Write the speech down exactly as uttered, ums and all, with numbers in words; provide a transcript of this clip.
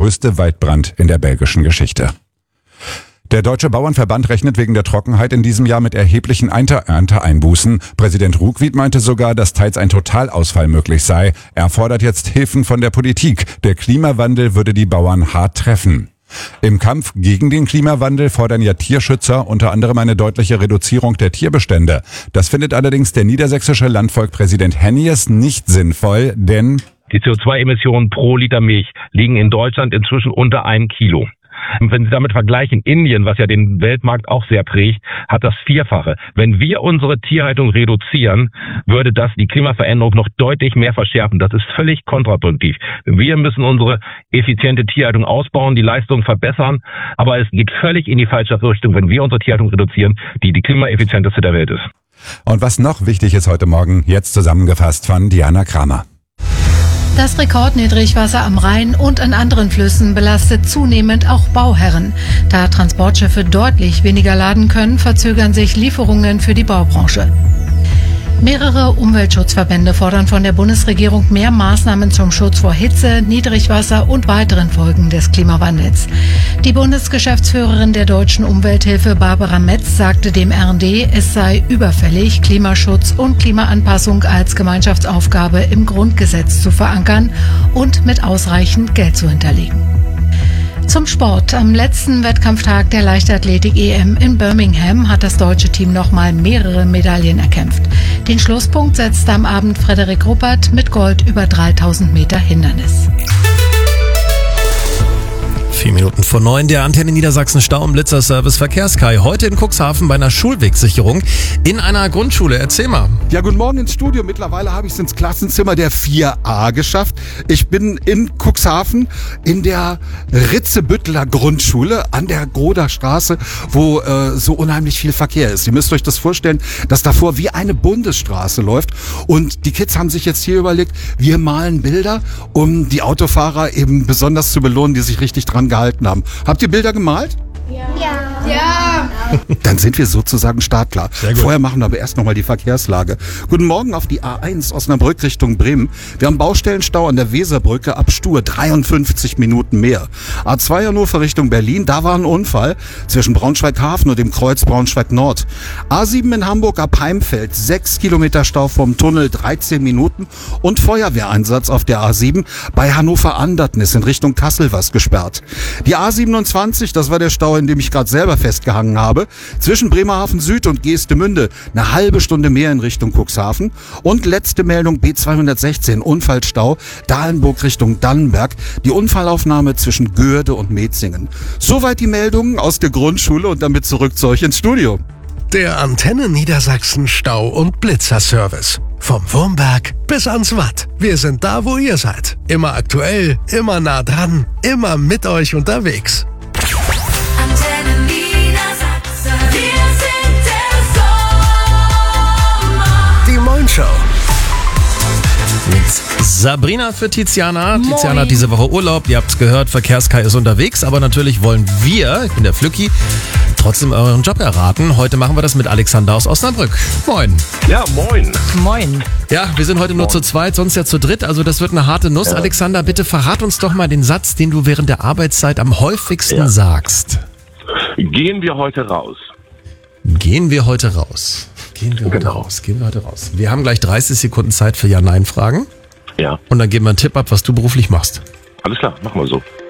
größte Waldbrand in der belgischen Geschichte. Der Deutsche Bauernverband rechnet wegen der Trockenheit in diesem Jahr mit erheblichen Ernteeinbußen. Präsident Ruckwied meinte sogar, dass teils ein Totalausfall möglich sei. Er fordert jetzt Hilfen von der Politik. Der Klimawandel würde die Bauern hart treffen. Im Kampf gegen den Klimawandel fordern ja Tierschützer unter anderem eine deutliche Reduzierung der Tierbestände. Das findet allerdings der niedersächsische Landvolkpräsident Hennies nicht sinnvoll, denn die C O zwei Emissionen pro Liter Milch liegen in Deutschland inzwischen unter einem Kilo. Wenn Sie damit vergleichen, Indien, was ja den Weltmarkt auch sehr prägt, hat das Vierfache. Wenn wir unsere Tierhaltung reduzieren, würde das die Klimaveränderung noch deutlich mehr verschärfen. Das ist völlig kontraproduktiv. Wir müssen unsere effiziente Tierhaltung ausbauen, die Leistung verbessern, aber es geht völlig in die falsche Richtung, wenn wir unsere Tierhaltung reduzieren, die die klimaeffizienteste der Welt ist. Und was noch wichtig ist heute Morgen, jetzt zusammengefasst von Diana Kramer. Das Rekordniedrigwasser am Rhein und an anderen Flüssen belastet zunehmend auch Bauherren. Da Transportschiffe deutlich weniger laden können, verzögern sich Lieferungen für die Baubranche. Mehrere Umweltschutzverbände fordern von der Bundesregierung mehr Maßnahmen zum Schutz vor Hitze, Niedrigwasser und weiteren Folgen des Klimawandels. Die Bundesgeschäftsführerin der Deutschen Umwelthilfe Barbara Metz sagte dem R und D, es sei überfällig, Klimaschutz und Klimaanpassung als Gemeinschaftsaufgabe im Grundgesetz zu verankern und mit ausreichend Geld zu hinterlegen. Zum Sport. Am letzten Wettkampftag der Leichtathletik-E M in Birmingham hat das deutsche Team nochmal mehrere Medaillen erkämpft. Den Schlusspunkt setzte am Abend Frederik Ruppert mit Gold über dreitausend Meter Hindernis. Vier Minuten vor neun, der Antenne Niedersachsen Stau- und Blitzerservice Verkehrskai. Heute in Cuxhaven bei einer Schulwegsicherung in einer Grundschule. Erzähl mal. Ja, guten Morgen ins Studio. Mittlerweile habe ich es ins Klassenzimmer der vier a geschafft. Ich bin in Cuxhaven in der Ritzebütteler Grundschule an der Groder Straße, wo äh, so unheimlich viel Verkehr ist. Ihr müsst euch das vorstellen, dass davor wie eine Bundesstraße läuft. Und die Kids haben sich jetzt hier überlegt, wir malen Bilder, um die Autofahrer eben besonders zu belohnen, die sich richtig dran gehalten haben. Habt ihr Bilder gemalt? Ja. Ja. Ja. Dann sind wir sozusagen startklar. Vorher machen wir aber erst nochmal die Verkehrslage. Guten Morgen auf die A eins Osnabrück Richtung Bremen. Wir haben Baustellenstau an der Weserbrücke ab Stur, dreiundfünfzig Minuten mehr. A zwei Hannover Richtung Berlin, da war ein Unfall zwischen Braunschweig-Hafen und dem Kreuz Braunschweig-Nord. A sieben in Hamburg ab Heimfeld, sechs Kilometer Stau vom Tunnel, dreizehn Minuten. Und Feuerwehreinsatz auf der A sieben bei Hannover-Anderten ist in Richtung Kassel was gesperrt. Die A siebenundzwanzig, das war der Stau, in dem ich gerade selber festgehangen habe, zwischen Bremerhaven Süd und Geestemünde, eine halbe Stunde mehr in Richtung Cuxhaven. Und letzte Meldung B zweihundertsechzehn, Unfallstau, Dahlenburg Richtung Dannenberg, die Unfallaufnahme zwischen Göhrde und Metzingen. Soweit die Meldungen aus der Grundschule und damit zurück zu euch ins Studio. Der Antenne Niedersachsen Stau- und Blitzerservice. Vom Wurmberg bis ans Watt. Wir sind da, wo ihr seid. Immer aktuell, immer nah dran, immer mit euch unterwegs. Antenne Niedersachsen, wir sind der Sommer. Die Moin Show. Mit Sabrina für Tiziana. Moin. Tiziana hat diese Woche Urlaub. Ihr habt es gehört, Verkehrskai ist unterwegs. Aber natürlich wollen wir, ich bin der Flücki, trotzdem euren Job erraten. Heute machen wir das mit Alexander aus Osnabrück. Moin. Ja, moin. Moin. Ja, wir sind heute nur zu zweit, sonst ja zu dritt. Also das wird eine harte Nuss. Ja. Alexander, bitte verrat uns doch mal den Satz, den du während der Arbeitszeit am häufigsten Ja. sagst. Gehen wir heute raus? Gehen wir heute raus? Gehen wir heute Genau. raus? Gehen wir heute raus? Wir haben gleich dreißig Sekunden Zeit für Ja-Nein-Fragen. Ja, Und dann geben wir einen Tipp ab, was du beruflich machst. alles klar, machen wir so.